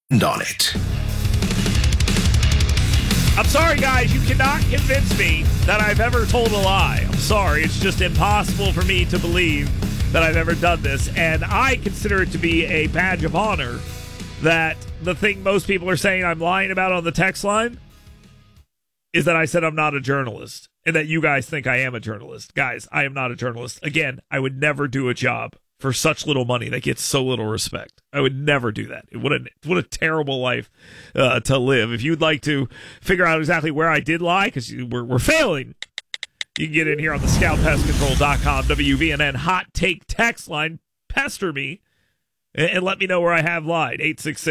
On it. I'm sorry, guys. You cannot convince me that I've ever told a lie. I'm sorry. It's just impossible for me to believe that I've ever done this. And I consider it to be a badge of honor that the thing most people are saying I'm lying about on the text line is that I said I'm not a journalist and that you guys think I am a journalist. Guys, I am not a journalist. Again, I would never do a job for such little money that gets so little respect. I would never do that. What a terrible life to live. If you'd like to figure out exactly where I did lie, because we're failing, you can get in here on the scoutpestcontrol.com WVNN hot take text line. Pester me and let me know where I have lied.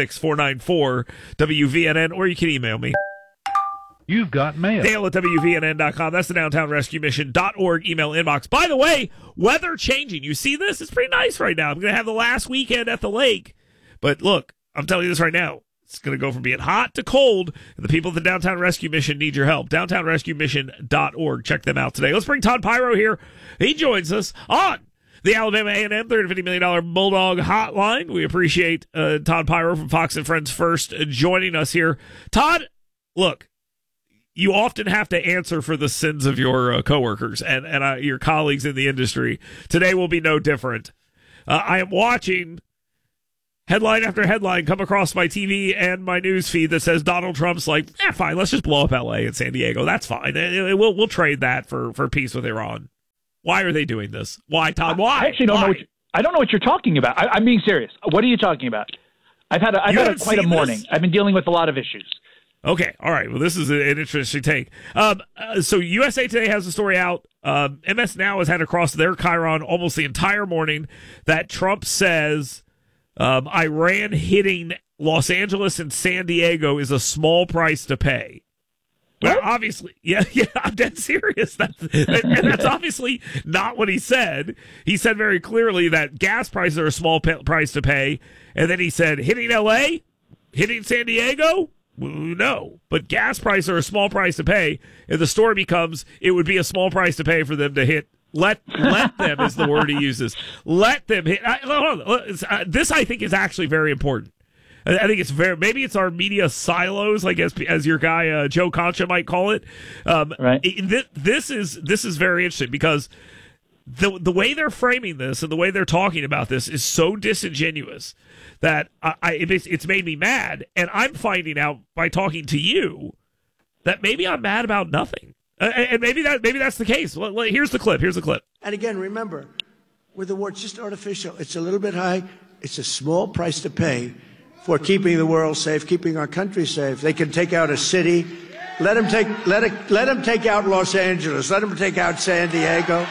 866-494-WVNN, or you can email me. You've got mail. Dale at WVNN.com. That's the Downtown Rescue Mission.org email inbox. By the way, weather changing. You see this? It's pretty nice right now. I'm going to have the last weekend at the lake. But look, I'm telling you this right now. It's going to go from being hot to cold. And the people at the Downtown Rescue Mission need your help. DowntownRescueMission.org. Check them out today. Let's bring Todd Pyro here. He joins us on the Alabama A&M $350 million Bulldog Hotline. We appreciate Todd Pyro from Fox and Friends First joining us here. Todd, look. You often have to answer for the sins of your coworkers and your colleagues in the industry. Today will be no different. I am watching headline after headline come across my TV and my news feed that says Donald Trump's like, fine, let's just blow up L.A. and San Diego. That's fine. We'll trade that for peace with Iran. Why are they doing this? Why, Todd? Why? I actually don't know. I don't know what you're talking about. I'm being serious. What are you talking about? I've had quite a morning. This? I've been dealing with a lot of issues. Okay, all right. Well, this is an interesting take. So USA Today has a story out. MS Now has had across their chyron almost the entire morning that Trump says Iran hitting Los Angeles and San Diego is a small price to pay. Well, obviously, yeah, I'm dead serious. That's obviously not what he said. He said very clearly that gas prices are a small price to pay, and then he said hitting L.A., hitting San Diego. No, but gas prices are a small price to pay, and the story becomes it would be a small price to pay for them to hit. Let them is the word he uses. Let them hit. This I think is actually very important. I think it's maybe it's our media silos, like as your guy Joe Concha might call it. Right. This is very interesting because the way they're framing this and the way they're talking about this is so disingenuous that it's made me mad. And I'm finding out by talking to you that maybe I'm mad about nothing. And maybe that's the case. Well, here's the clip. And again, remember, with the war, it's just artificial. It's a little bit high. It's a small price to pay for keeping the world safe, keeping our country safe. They can take out a city. Let them take out Los Angeles. Let them take out San Diego.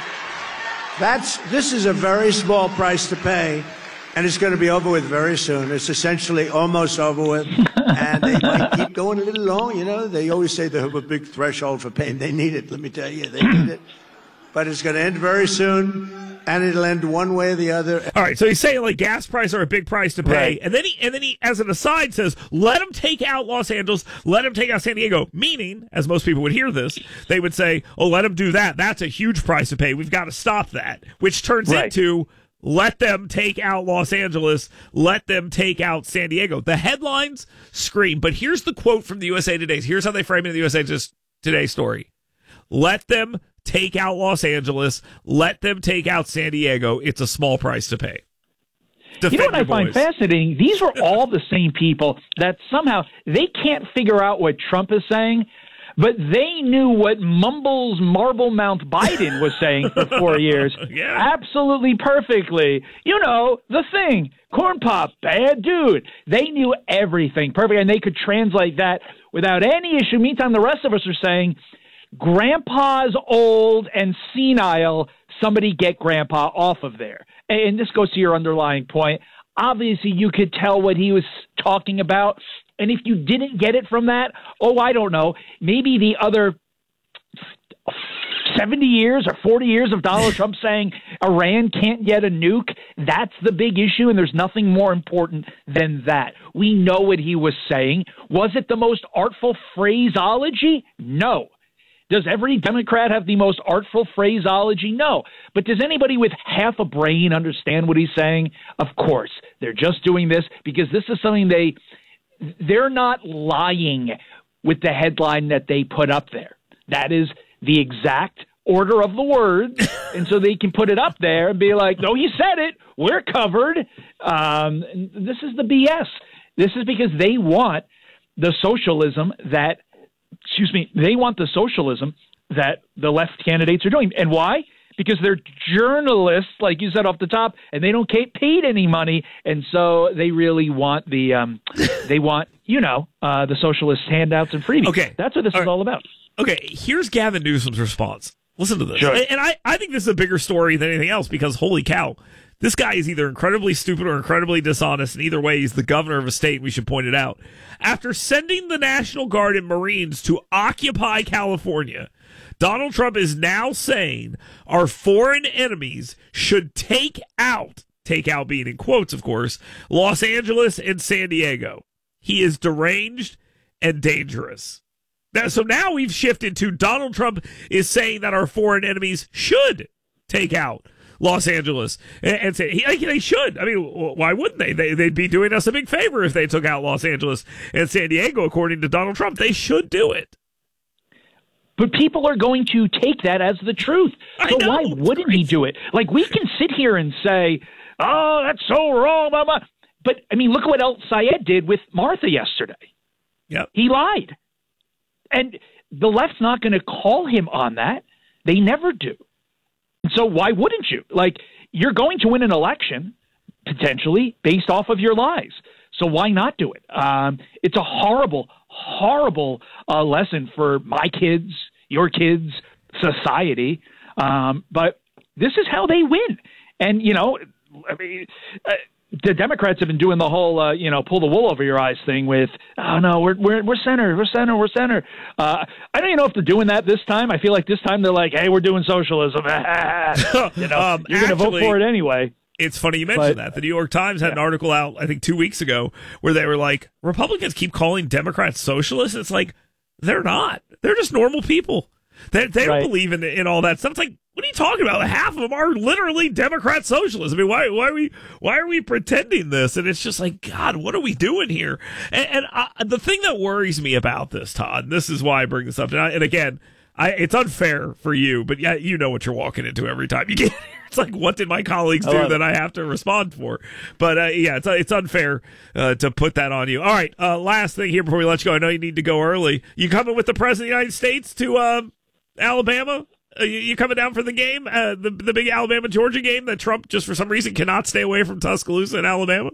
This is a very small price to pay. And it's going to be over with very soon. It's essentially almost over with. And they might keep going a little long. You know, they always say they have a big threshold for pain. They need it. Let me tell you, they need it. But it's going to end very soon. And it'll end one way or the other. All right, so he's saying like gas prices are a big price to pay, right. and then he, as an aside, says let him take out Los Angeles, let him take out San Diego. Meaning, as most people would hear this, they would say, "Oh, let him do that. That's a huge price to pay. We've got to stop that." Which turns into let them take out Los Angeles, let them take out San Diego. The headlines scream, but here's the quote from the USA Today. Here's how they frame it in the USA Today story: "Let them take out Los Angeles, let them take out San Diego. It's a small price to pay." You know what I find fascinating? These are all the same people that somehow they can't figure out what Trump is saying, but they knew what Mumbles Marble Mount Biden was saying for 4 years. Yeah. Absolutely perfectly. You know, the thing, corn pop, bad dude. They knew everything perfect, and they could translate that without any issue. Meantime, the rest of us are saying, Grandpa's old and senile. Somebody get Grandpa off of there. And this goes to your underlying point. Obviously, you could tell what he was talking about. And if you didn't get it from that, I don't know, maybe the other 70 years or 40 years of Donald Trump saying Iran can't get a nuke, that's the big issue, and there's nothing more important than that. We know what he was saying. Was it the most artful phraseology? No. Does every Democrat have the most artful phraseology? No. But does anybody with half a brain understand what he's saying? Of course. They're just doing this because this is something they're not lying with the headline that they put up there. That is the exact order of the words, and so they can put it up there and be like, no, you said it. We're covered. This is the BS. This is because they want the socialism that the left candidates are doing. And why? Because they're journalists, like you said off the top, and they don't get paid any money, and so they really want the the socialist handouts and freebies. Okay, that's what this is all about. Okay, here's Gavin Newsom's response. Listen to this. Sure. And I think this is a bigger story than anything else because, holy cow, this guy is either incredibly stupid or incredibly dishonest, and either way, he's the governor of a state, we should point it out. After sending the National Guard and Marines to occupy California, Donald Trump is now saying our foreign enemies should take out being in quotes, of course, Los Angeles and San Diego. He is deranged and dangerous. So now we've shifted to Donald Trump is saying that our foreign enemies should take out Los Angeles and say they should. I mean, why wouldn't they? They'd be doing us a big favor if they took out Los Angeles and San Diego, according to Donald Trump. They should do it. But people are going to take that as the truth. So why wouldn't he do it? Like, we can sit here and say, oh, that's so wrong. Blah, blah. But, I mean, look at what El Sayed did with Martha yesterday. Yep. He lied. And the left's not going to call him on that. They never do. And so why wouldn't you? Like, you're going to win an election, potentially, based off of your lies. So why not do it? It's a horrible lesson for my kids, your kids, society. But this is how they win. And, the Democrats have been doing the whole, pull the wool over your eyes thing with, oh, no, we're center. I don't even know if they're doing that this time. I feel like this time they're like, hey, we're doing socialism. You're going to vote for it anyway. It's funny you mentioned that. The New York Times had an article out, I think 2 weeks ago, where they were like, Republicans keep calling Democrats socialists. It's like, they're not. They're just normal people. They don't believe in all that stuff. It's like, what are you talking about? Half of them are literally Democrat socialists. I mean, why are we pretending this? And it's just like, God, what are we doing here? And the thing that worries me about this, Todd, this is why I bring this up. And again, it's unfair for you, but yeah, you know what you're walking into every time you get here. It's like, what did my colleagues do that I have to respond for? But it's unfair to put that on you. All right, last thing here before we let you go. I know you need to go early. You coming with the President of the United States to Alabama? You coming down for the game, the big Alabama-Georgia game that Trump, just for some reason, cannot stay away from Tuscaloosa in Alabama?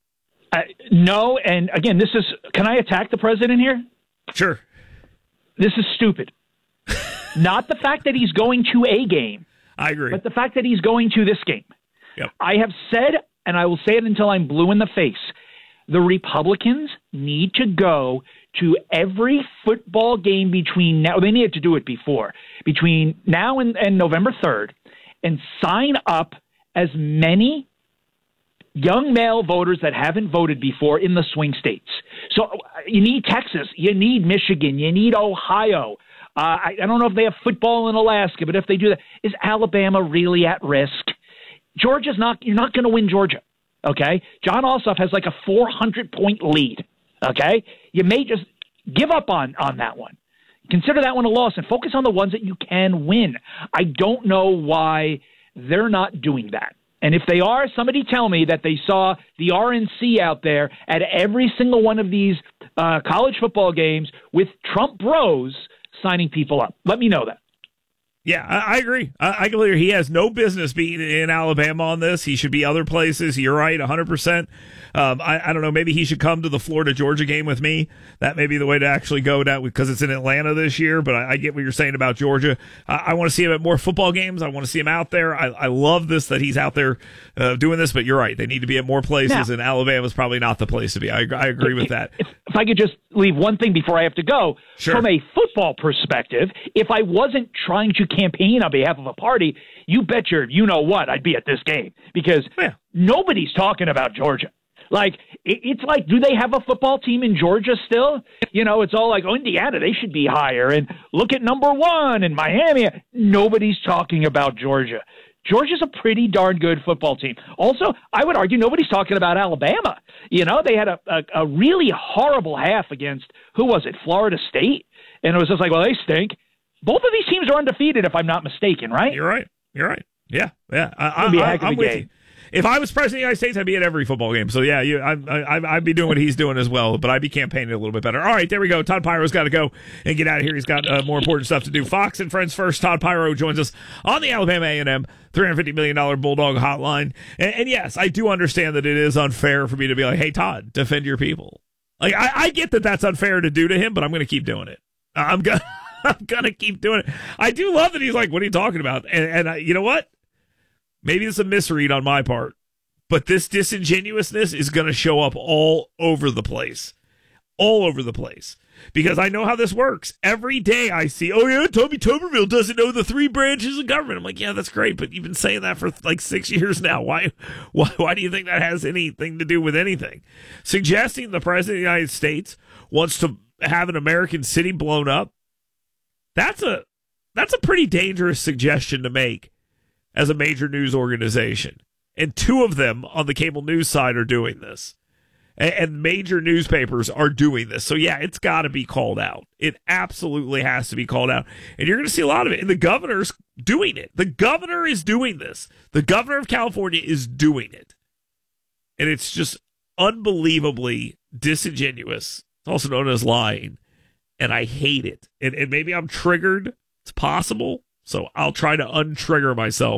No, and again, can I attack the president here? Sure. This is stupid. Not the fact that he's going to a game. I agree. But the fact that he's going to this game. Yep. I have said, and I will say it until I'm blue in the face, the Republicans need to go to every football game between now, they needed to do it between now and November 3rd, and sign up as many young male voters that haven't voted before in the swing states. So you need Texas, you need Michigan, you need Ohio. I don't know if they have football in Alaska, but if they do that, is Alabama really at risk? You're not going to win Georgia. Okay. John Ossoff has like a 400-point lead. Okay. You may just give up on that one. Consider that one a loss and focus on the ones that you can win. I don't know why they're not doing that. And if they are, somebody tell me that they saw the RNC out there at every single one of these college football games with Trump bros signing people up. Let me know that. Yeah, I agree. I can believe he has no business being in Alabama on this. He should be other places. You're right, 100%. I don't know. Maybe he should come to the Florida-Georgia game with me. That may be the way to actually go down because it's in Atlanta this year. But I get what you're saying about Georgia. I want to see him at more football games. I want to see him out there. I love this that he's out there doing this. But you're right. They need to be at more places, and Alabama's probably not the place to be. I agree with that. If I could just leave one thing before I have to go. Sure. From a football perspective, if I wasn't trying to campaign on behalf of a party, you bet you-know-what, I'd be at this game because nobody's talking about Georgia. Like, it's like, do they have a football team in Georgia still? It's all like, Indiana, they should be higher. And look at number 1 in Miami. Nobody's talking about Georgia. Georgia's a pretty darn good football team. Also, I would argue nobody's talking about Alabama. You know, they had a really horrible half against, who was it, Florida State? And it was just like, well, they stink. Both of these teams are undefeated, if I'm not mistaken, right? You're right. Yeah. It'd be a heck of a I'm with game. you. If I was president of the United States, I'd be at every football game. So, yeah, I'd be doing what he's doing as well, but I'd be campaigning a little bit better. All right, there we go. Todd Pyro's got to go and get out of here. He's got more important stuff to do. Fox and Friends first. Todd Pyro joins us on the Alabama A&M $350 million Bulldog hotline. And yes, I do understand that it is unfair for me to be like, hey, Todd, defend your people. Like, I get that that's unfair to do to him, but I'm going to keep doing it. I'm going to keep doing it. I do love that he's like, what are you talking about? And you know what? Maybe it's a misread on my part, but this disingenuousness is going to show up all over the place. All over the place. Because I know how this works. Every day I see, oh yeah, Tommy Tuberville doesn't know the 3 branches of government. I'm like, yeah, that's great, but you've been saying that for like 6 years now. Why do you think that has anything to do with anything? Suggesting the President of the United States wants to have an American city blown up, that's a pretty dangerous suggestion to make as a major news organization. And 2 of them on the cable news side are doing this. And major newspapers are doing this. So, yeah, it's got to be called out. It absolutely has to be called out. And you're going to see a lot of it. And the governor's doing it. The governor is doing this. The governor of California is doing it. And it's just unbelievably disingenuous. It's also known as lying. And I hate it. And maybe I'm triggered. It's possible. So I'll try to untrigger myself.